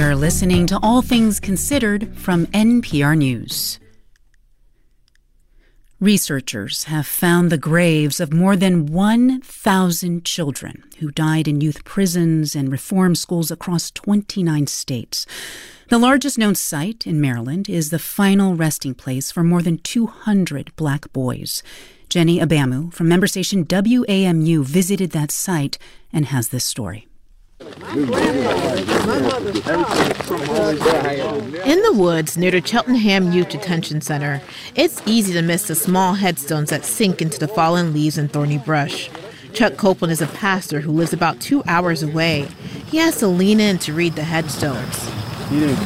You're listening to All Things Considered from NPR News. Researchers have found the graves of more than 1,000 children who died in youth prisons and reform schools across 29 states. The largest known site in Maryland is the final resting place for more than 200 black boys. Jenny Abamu from member station WAMU visited that site and has this story. In the woods near the Cheltenham Youth Detention Center, it's easy to miss the small headstones that sink into the fallen leaves and thorny brush. Chuck Copeland is a pastor who lives about 2 hours away. He has to lean in to read the headstones.